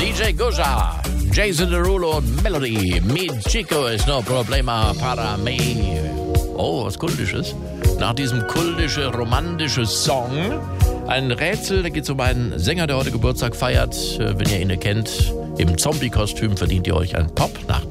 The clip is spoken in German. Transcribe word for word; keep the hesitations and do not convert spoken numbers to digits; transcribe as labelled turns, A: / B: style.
A: D J Goja, Jason Derulo und Melody. Mi Chico is no problema para me. Oh, was Kultisches. Nach diesem kultische, romantische Song ein Rätsel, da geht es um einen Sänger, der heute Geburtstag feiert. Wenn ihr ihn kennt, im Zombie-Kostüm verdient ihr euch einen Pop nach